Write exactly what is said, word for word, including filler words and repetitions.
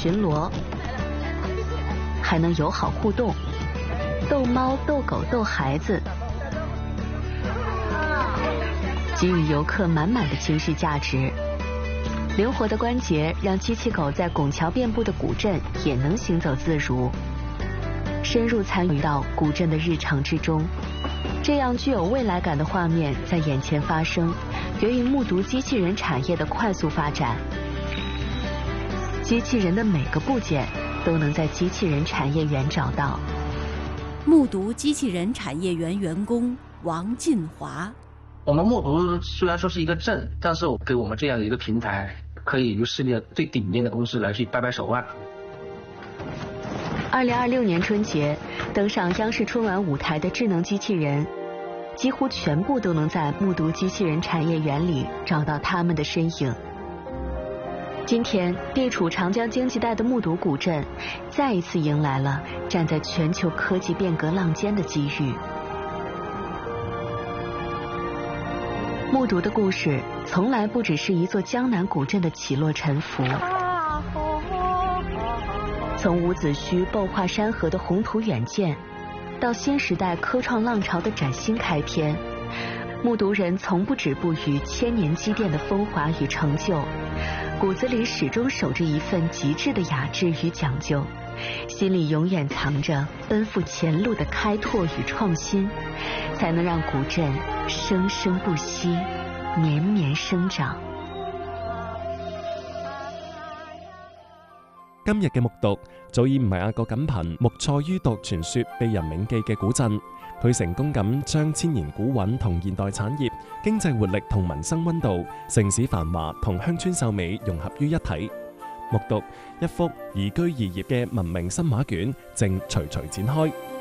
巡逻，还能友好互动，逗猫、逗狗、逗孩子，给予游客满满的情绪价值。灵活的关节让机器狗在拱桥遍布的古镇也能行走自如，深入参与到古镇的日常之中。这样具有未来感的画面在眼前发生，源于目睹机器人产业的快速发展。机器人的每个部件都能在机器人产业园找到。 目睹机器人产业园员工王进华。 我们目睹虽然说是一个镇，但是我给我们这样的一个平台，可以与世界最顶尖的公司来去掰掰手腕。 二零二六年春节登上央视春晚舞台的智能机器人，几乎全部都能在目睹机器人产业园里找到他们的身影。今天，地处长江经济带的目睹古镇，再一次迎来了站在全球科技变革浪尖的机遇。目睹的故事从来不只是一座江南古镇的起落沉浮，从伍子胥擘画山河的宏图远见，到新时代科创浪潮的崭新开篇，目睹人从不止步于千年积淀的风华与成就，骨子里始终守着一份极致的雅致与讲究，心里永远藏着奔赴前路的开拓与创新，才能让古镇生生不息，绵绵生長。 今日嘅木牘早已唔係阿個僅憑木錯於牘傳說被人銘記嘅古鎮，佢成功咁將千年古韻同現代產業、經濟活力同民生溫度、城市繁華同鄉村秀美融合於一體。木牘一幅宜居宜業嘅文明新畫卷正徐徐展開。